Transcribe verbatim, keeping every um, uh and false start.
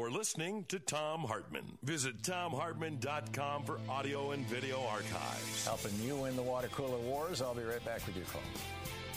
You're listening to Thom Hartmann. Visit Thom Hartmann dot com for audio and video archives. Helping you win the water cooler wars. I'll be right back with your call.